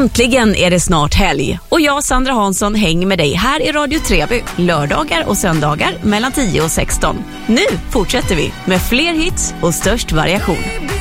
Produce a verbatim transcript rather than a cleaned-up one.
Äntligen är det snart helg och jag, Sandra Hansson, hänger med dig här i Radio Treby lördagar och söndagar mellan tio och sexton. Nu fortsätter vi med fler hits och störst variation.